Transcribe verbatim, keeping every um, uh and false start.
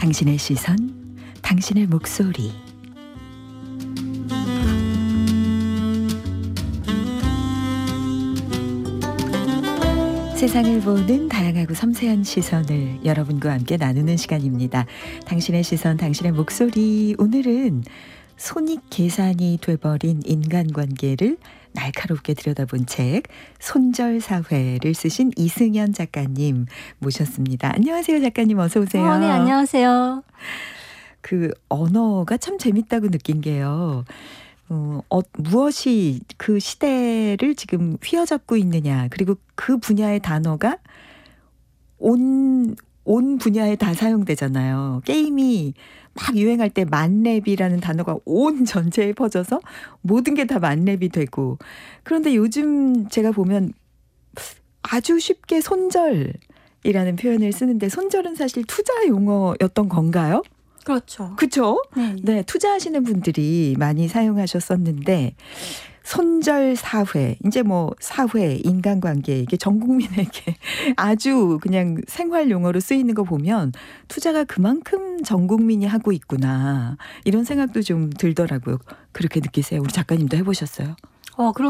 당신의 시선, 당신의 목소리. 세상을 보는 다양하고 섬세한 시선을 여러분과 함께 나누는 시간입니다. 당신의 시선, 당신의 목소리. 오늘은 손익 계산이 돼버린 인간관계를 날카롭게 들여다본 책 손절사회를 쓰신 이승연 작가님 모셨습니다. 안녕하세요, 작가님. 어서 오세요. 어, 네, 안녕하세요. 그 언어가 참 재밌다고 느낀 게요. 어, 어, 무엇이 그 시대를 지금 휘어잡고 있느냐, 그리고 그 분야의 단어가 온, 온 분야에 다 사용되잖아요. 게임이 막 유행할 때 만렙이라는 단어가 온 전체에 퍼져서 모든 게 다 만렙이 되고, 그런데 요즘 제가 보면 아주 쉽게 손절이라는 표현을 쓰는데, 손절은 사실 투자 용어였던 건가요? 그렇죠. 그렇죠? 네. 네, 투자하시는 분들이 많이 사용하셨었는데, 손절 사회, 이제 뭐 사회, 인간관계, 이게 전 국민에게 아주 그냥 생활 용어로 쓰이는 거 보면 투자가 그만큼 전 국민이 하고 있구나, 이런 생각도 좀 들더라고요. 그렇게 느끼세요? 우리 작가님도 해보셨어요? 어, 그럼